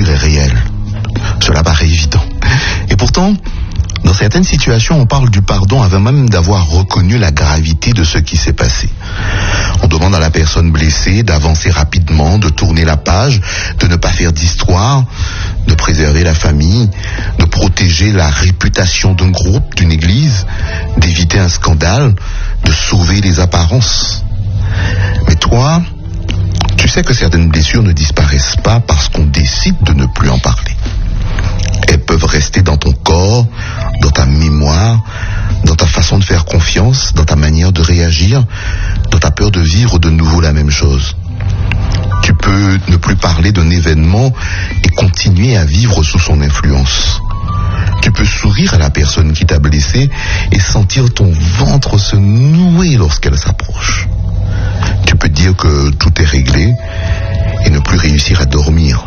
blessure est réelle. Cela paraît évident. Et pourtant, dans certaines situations, on parle du pardon avant même d'avoir reconnu la gravité de ce qui s'est passé. On demande à la personne blessée d'avancer rapidement, de tourner la page, de ne pas faire d'histoire, de préserver la famille, de protéger la réputation d'un groupe, d'une église, d'éviter un scandale, de sauver les apparences. Mais toi, tu sais que certaines blessures ne disparaissent pas parce qu'on décide de ne plus en parler. Elles peuvent rester dans ton corps, dans ta mémoire, dans ta façon de faire confiance, dans ta manière de réagir, dans ta peur de vivre de nouveau la même chose. Tu peux ne plus parler d'un événement et continuer à vivre sous son influence. Tu peux sourire à la personne qui t'a blessé et sentir ton ventre se nouer lorsqu'elle s'approche. Tu peux dire que tout est réglé et ne plus réussir à dormir.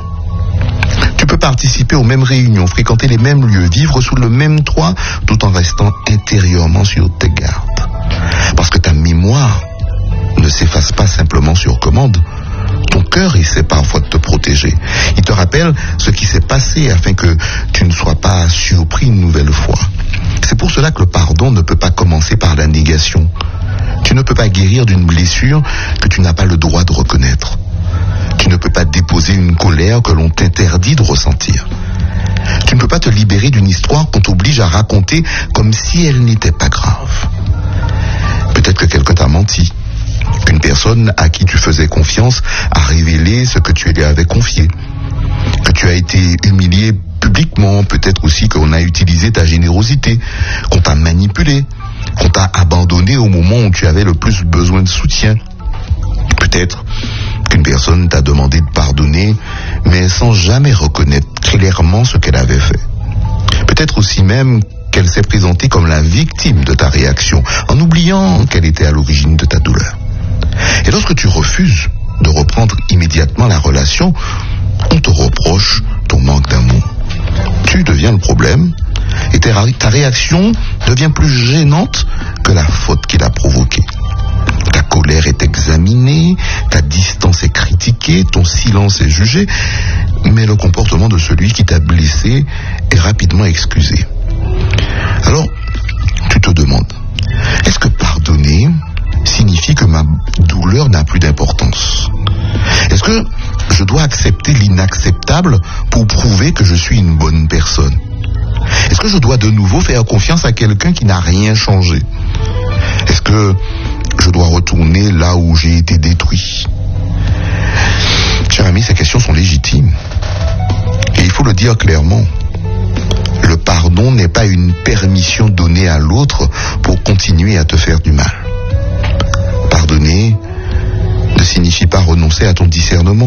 Tu peux participer aux mêmes réunions, fréquenter les mêmes lieux, vivre sous le même toit tout en restant intérieurement sur tes gardes. Parce que ta mémoire ne s'efface pas simplement sur commande. Ton cœur essaie parfois de te protéger. Il te rappelle ce qui s'est passé afin que tu ne sois pas surpris une nouvelle fois. C'est pour cela que le pardon ne peut pas commencer par la négation. Tu ne peux pas guérir d'une blessure que tu n'as pas le droit de reconnaître. Tu ne peux pas déposer une colère que l'on t'interdit de ressentir. Tu ne peux pas te libérer d'une histoire qu'on t'oblige à raconter comme si elle n'était pas grave. Peut-être que quelqu'un t'a menti. Qu'une personne à qui tu faisais confiance a révélé ce que tu lui avais confié. Que tu as été humilié publiquement, peut-être aussi qu'on a utilisé ta générosité, qu'on t'a manipulé, qu'on t'a abandonné au moment où tu avais le plus besoin de soutien. Peut-être qu'une personne t'a demandé de pardonner, mais sans jamais reconnaître clairement ce qu'elle avait fait. Peut-être aussi même qu'elle s'est présentée comme la victime de ta réaction, en oubliant qu'elle était à l'origine de ta douleur. Et lorsque tu refuses de reprendre immédiatement la relation, on te reproche ton manque d'amour. Tu deviens le problème et ta réaction devient plus gênante que la faute qu'il a provoquée. Ta colère est examinée, ta distance est critiquée, ton silence est jugé, mais le comportement de celui qui t'a blessé est rapidement excusé. Alors, tu te demandes, est-ce que pardonner signifie que ma douleur n'a plus d'importance? Est-ce que je dois accepter l'inacceptable pour prouver que je suis une bonne personne? Est-ce que je dois de nouveau faire confiance à quelqu'un qui n'a rien changé? Est-ce que je dois retourner là où j'ai été détruit? Cher ami, ces questions sont légitimes. Et il faut le dire clairement. Le pardon n'est pas une permission donnée à l'autre pour continuer à te faire du mal. Pardonner ne signifie pas renoncer à ton discernement.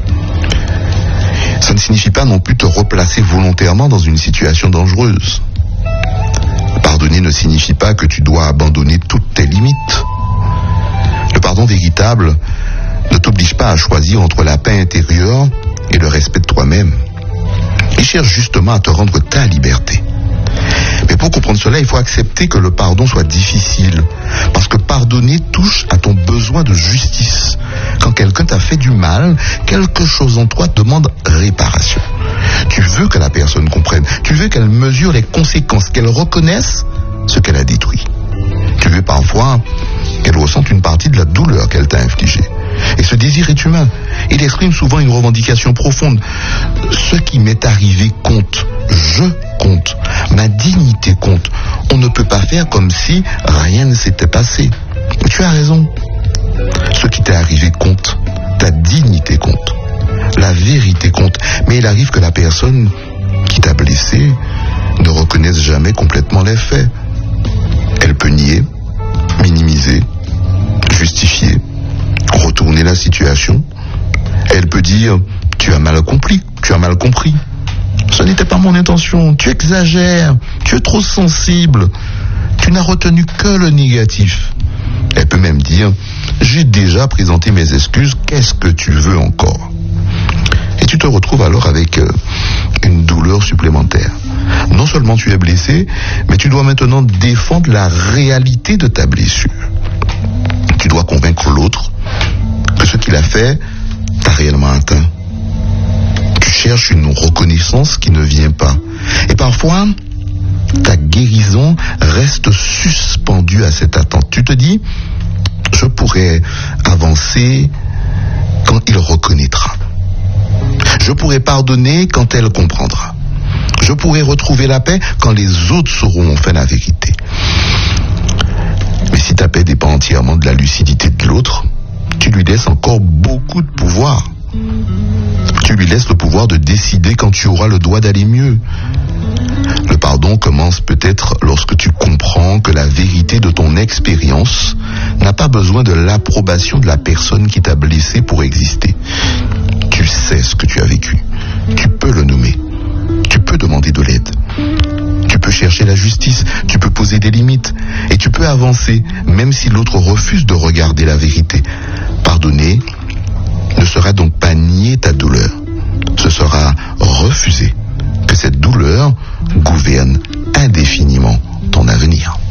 Ça ne signifie pas non plus te replacer volontairement dans une situation dangereuse. Pardonner ne signifie pas que tu dois abandonner toutes tes limites. Le pardon véritable ne t'oblige pas à choisir entre la paix intérieure et le respect de toi-même. Il cherche justement à te rendre ta liberté. Mais pour comprendre cela, il faut accepter que le pardon soit difficile. Parce que pardonner touche à ton besoin de justice. Quand quelqu'un t'a fait du mal, quelque chose en toi demande réparation. Tu veux que la personne comprenne. Tu veux qu'elle mesure les conséquences, qu'elle reconnaisse ce qu'elle a détruit. Tu veux parfois qu'elle ressente une partie de la douleur qu'elle t'a infligée. Et ce désir est humain. Il exprime souvent une revendication profonde. Ce qui m'est arrivé compte. Je compte. Ma dignité compte. On ne peut pas faire comme si rien ne s'était passé. Tu as raison. Ce qui t'est arrivé compte. Ta dignité compte. La vérité compte. Mais il arrive que la personne qui t'a blessé ne reconnaisse jamais complètement les faits. Elle peut nier, minimiser, justifier, retourner la situation. Elle peut dire « tu as mal compris, tu as mal compris. Ce n'était pas mon intention, tu exagères, tu es trop sensible, tu n'as retenu que le négatif. » Elle peut même dire « j'ai déjà présenté mes excuses, qu'est-ce que tu veux encore ?» Et tu te retrouves alors avec une douleur supplémentaire. Non seulement tu es blessé, mais tu dois maintenant défendre la réalité de ta blessure. Tu dois convaincre l'autre que ce qu'il a fait t'a réellement atteint. Tu cherches une reconnaissance qui ne vient pas. Et parfois, ta guérison reste suspendue à cette attente. Tu te dis, je pourrais avancer quand il reconnaîtra. Je pourrais pardonner quand elle comprendra. Je pourrais retrouver la paix quand les autres sauront enfin la vérité. Mais si ta paix dépend entièrement de la lucidité de l'autre, tu lui laisses encore beaucoup de pouvoir. Tu lui laisses le pouvoir de décider quand tu auras le droit d'aller mieux. Le pardon commence peut-être lorsque tu comprends que la vérité de ton expérience n'a pas besoin de l'approbation de la personne qui t'a blessé pour exister. Tu sais ce que tu as vécu. Tu peux le nommer. Tu peux demander de l'aide. Tu peux chercher la justice. Tu peux poser des limites. Et tu peux avancer, même si l'autre refuse de regarder la vérité. Pardonner ne sera donc pas nier ta douleur. Ce sera refuser que cette douleur gouverne indéfiniment ton avenir.